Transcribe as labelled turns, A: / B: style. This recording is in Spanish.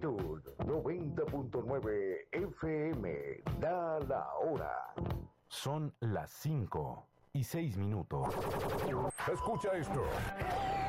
A: Actitud 90.9 FM. Da la hora.
B: Son las 5:06.
C: Escucha esto.